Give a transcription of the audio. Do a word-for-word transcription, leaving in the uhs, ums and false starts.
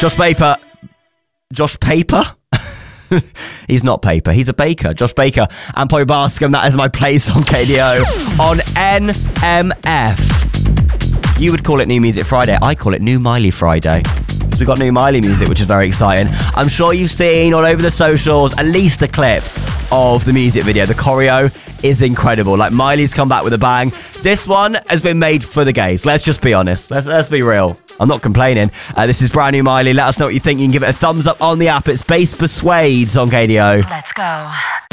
Josh Paper. Josh Paper? He's not Paper. He's a baker. Josh Baker and Poppy Bascom. That is my place on K D O on N M F. You would call it New Music Friday. I call it New Miley Friday. So we've got new Miley music, which is very exciting. I'm sure you've seen all over the socials at least a clip of the music video. The choreo is incredible. Like, Miley's come back with a bang. This one has been made for the gays. Let's just be honest. Let's, let's be real. I'm not complaining. Uh, this is brand new Miley. Let us know what you think. You can give it a thumbs up on the app. It's Bass Persuades on K D O. Let's go.